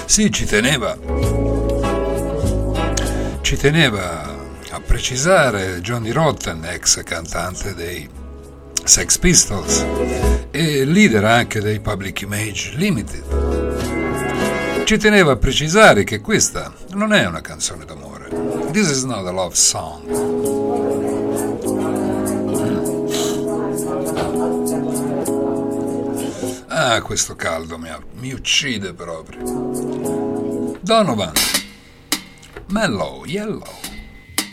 Sì, ci teneva a precisare Johnny Rotten, ex cantante dei Sex Pistols e leader anche dei Public Image Limited. Ci teneva a precisare che questa non è una canzone d'amore. This is not a love song. Ah, questo caldo mi uccide proprio. Donovan, Mellow Yellow.